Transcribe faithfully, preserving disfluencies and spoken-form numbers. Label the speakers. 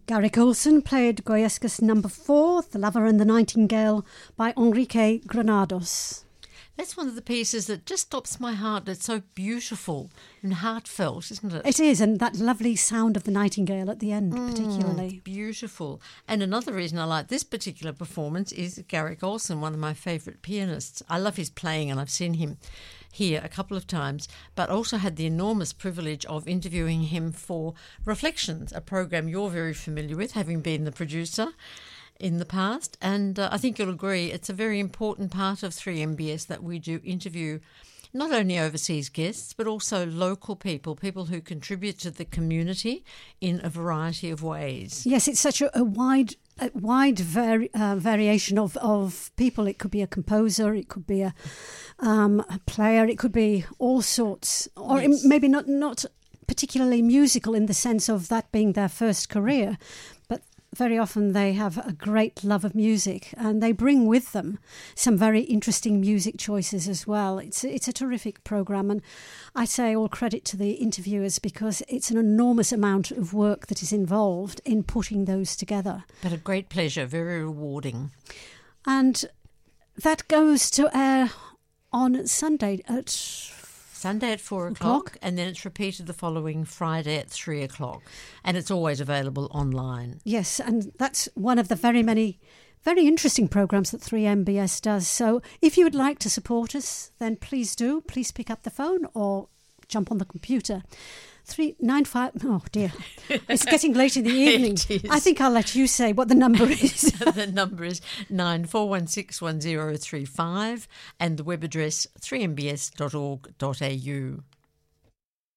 Speaker 1: Garrick Olson played Goyesca's number four, The Lover and the Nightingale, by Enrique Granados.
Speaker 2: That's one of the pieces that just stops my heart. It's so beautiful and heartfelt, isn't it?
Speaker 1: It is, and that lovely sound of the nightingale at the end,
Speaker 2: Mm,
Speaker 1: particularly.
Speaker 2: Beautiful. And another reason I like this particular performance is Garrick Olson, one of my favourite pianists. I love his playing, and I've seen him here a couple of times, but also had the enormous privilege of interviewing him for Reflections, a program you're very familiar with, having been the producer in the past. And uh, I think you'll agree it's a very important part of three M B S that we do interview not only overseas guests but also local people, people who contribute to the community in a variety of ways.
Speaker 1: Yes, it's such a, a wide a wide vari- uh, variation of, of people. It could be a composer, it could be a, um, a player, it could be all sorts, or
Speaker 2: Yes.
Speaker 1: maybe not, not particularly musical in the sense of that being their first career, but very often they have a great love of music and they bring with them some very interesting music choices as well. It's it's a terrific programme, and I say all credit to the interviewers because it's an enormous amount of work that is involved in putting those together.
Speaker 2: But a great pleasure, very rewarding.
Speaker 1: And that goes to air on Sunday at
Speaker 2: Sunday at four o'clock, and then it's repeated the following Friday at three o'clock. And it's always available online.
Speaker 1: Yes, and that's one of the very many very interesting programmes that three M B S does. So if you would like to support us, then please do. Please pick up the phone or jump on the computer. Three nine five. Oh dear, it's getting late in the evening.
Speaker 2: It is.
Speaker 1: I think I'll let you say what the number is.
Speaker 2: The number is nine four one six one zero three five and the web address three m b s dot org dot a u.